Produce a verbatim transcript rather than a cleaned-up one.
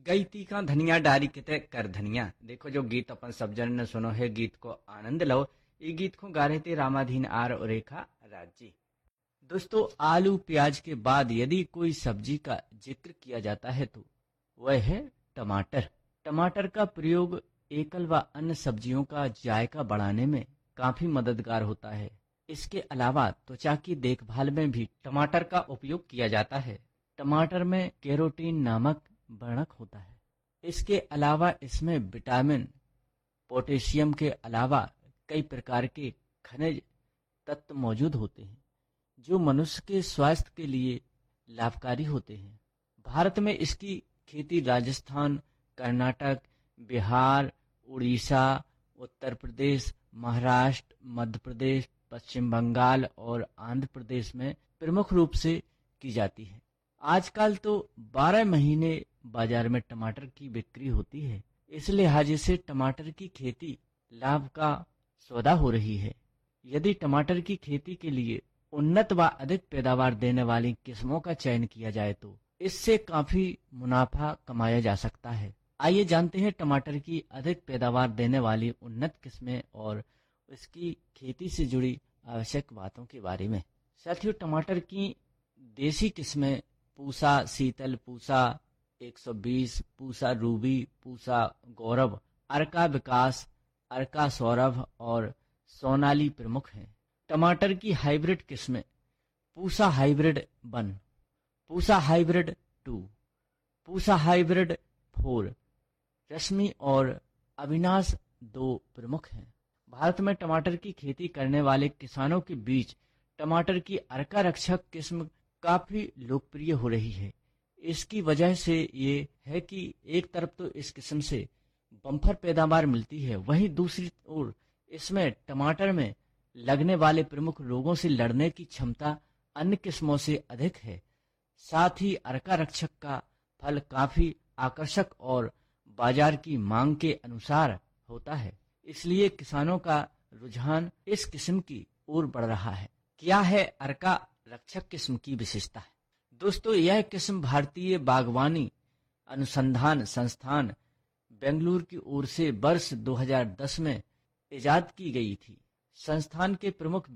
गई तीखा धनिया डारी किते कर धनिया। देखो जो गीत अपन सब जन ने सुनो है, गीत को आनंद लो। ये गीत को गा रहे थे रामाधीन आर और रेखा राज जी। दोस्तों, आलू प्याज के बाद यदि कोई सब्जी का जिक्र किया जाता है तो वह है टमाटर। टमाटर का प्रयोग एकल व अन्य सब्जियों का जायका बढ़ाने में काफी मददगार होता है। इसके अलावा त्वचा की देखभाल में भी टमाटर का उपयोग किया जाता है। टमाटर में कैरोटीन नामक वर्णक होता है। इसके अलावा इसमें विटामिन, पोटेशियम के अलावा कई प्रकार के खनिज तत्व मौजूद होते हैं जो मनुष्य के स्वास्थ्य के लिए लाभकारी होते हैं। भारत में इसकी खेती राजस्थान, कर्नाटक, बिहार, उड़ीसा, उत्तर प्रदेश, महाराष्ट्र, मध्य प्रदेश, पश्चिम बंगाल और आंध्र प्रदेश में प्रमुख रूप से की जाती है। आजकल तो बारह महीने बाजार में टमाटर की बिक्री होती है। इस लिहाजे से टमाटर की खेती लाभ का सौदा हो रही है। यदि टमाटर की खेती के लिए उन्नत व अधिक पैदावार देने वाली किस्मों का चयन किया जाए तो इससे काफी मुनाफा कमाया जा सकता है। आइए जानते हैं टमाटर की अधिक पैदावार देने वाली उन्नत किस्में और इसकी खेती से जुड़ी आवश्यक बातों के बारे में। साथियों, टमाटर की देसी किस्में पूसा शीतल, पूसा एक सौ बीस, पूसा रूबी, पूसा गौरव, अर्का विकास, अर्का सौरभ और सोनाली प्रमुख हैं। टमाटर की हाइब्रिड किस्में Pusa hybrid one, Pusa hybrid to, Pusa hybrid four, रश्मि और अविनाश दो प्रमुख हैं। भारत में टमाटर की खेती करने वाले किसानों के बीच टमाटर की अर्का रक्षक किस्म काफी लोकप्रिय हो रही है। इसकी वजह से ये है कि एक तरफ तो इस किस्म से बम्पर पैदावार मिलती है, वहीं दूसरी ओर इसमें टमाटर में लगने वाले प्रमुख रोगों से लड़ने की क्षमता अन्य किस्मों से अधिक है। साथ ही अर्का रक्षक का फल काफी आकर्षक और बाजार की मांग के अनुसार होता है, इसलिए किसानों का रुझान इस किस्म की ओर बढ़ रहा है। क्या है अर्का रक्षक किस्म की विशेषता है? दोस्तों, यह किस्म भारतीय बागवानी अनुसंधान संस्थान बेंगलुरु की ओर से वर्ष दो हज़ार दस में इजाद की गई थी। संस्थान के प्रमुख